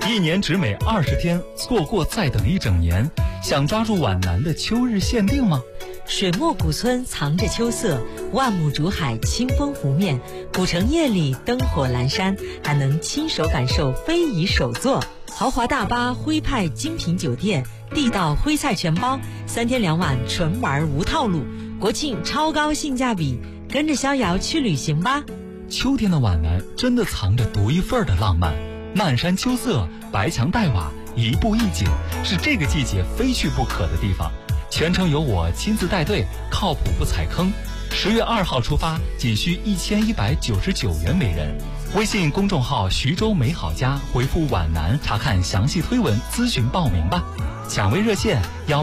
一年只美20天，错过再等一整年。想抓住皖南的秋日限定吗？ 水墨古村藏着秋色，万亩竹海清风拂面，古城夜里灯火阑珊，还能亲手感受非遗手作。豪华大巴徽派精品酒店，地道徽菜全包，3天2晚纯玩无套路，国庆超高性价比，跟着逍遥去旅行吧。 秋天的皖南真的藏着独一份的浪漫，漫山秋色，白墙黛瓦，一步一景，是这个季节非去不可的地方。全程由我亲自带队，靠谱不踩坑。10月2号出发，仅需1199元每人。微信公众号徐州美好家回复皖南查看详细推文咨询报名吧。抢位热线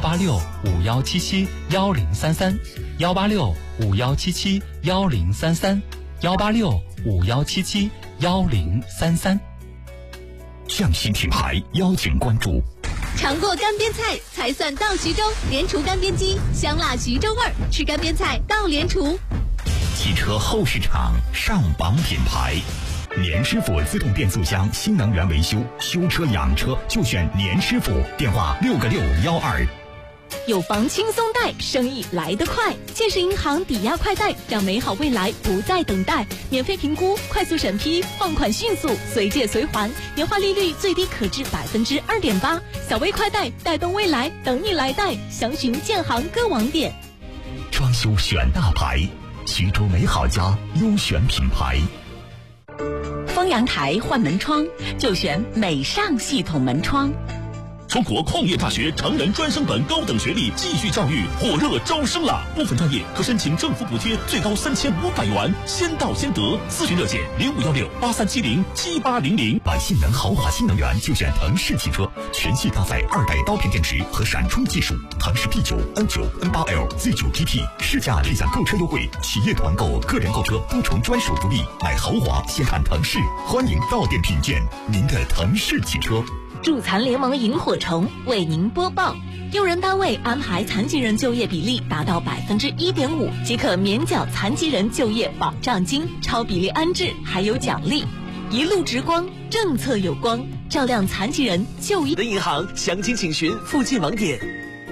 18651771033 18651771033 18651771033。 匠心品牌邀请关注。 尝过干煸菜才算到徐州，联厨干煸机，香辣徐州味儿，吃干煸菜到联厨。 汽车后市场上榜品牌，年师傅自动变速箱新能源维修，修车养车就选年师傅，电话6个612。 有房轻松贷，生意来得快。建设银行抵押快贷，让美好未来不再等待。免费评估，快速审批，放款迅速，随借随还，年化利率最低可至2.8%。小微快贷，带动未来，等你来贷。详询建行各网点。 装修选大牌，徐州美好家优选品牌。 丰阳台换门窗就选美尚系统门窗。 中国矿业大学成人专升本高等学历继续教育火热招生了，部分专业可申请政府补贴，最高3500元，先到先得。咨询热线051683707800。 买性能豪华新能源就选腾势汽车，全系搭载2代刀片电池和闪充技术，腾势 P9、N9、N8L、Z9 GT，试驾立享购车优惠，企业团购、个人购车多重专属福利。买豪华先看腾势，欢迎到店品鉴您的腾势汽车。 助残联盟萤火虫为您播报：用人单位安排残疾人就业比例达到1.5%，即可免缴残疾人就业保障金，超比例安置还有奖励。一路直光，政策有光，照亮残疾人就业。 的银行详情请询附近网点。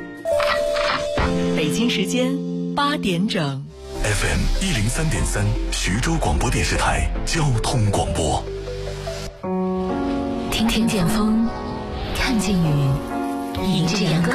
北京时间8点整。 FM 103.3，徐州广播电视台交通广播。 听见风，看见雨，迎着阳光。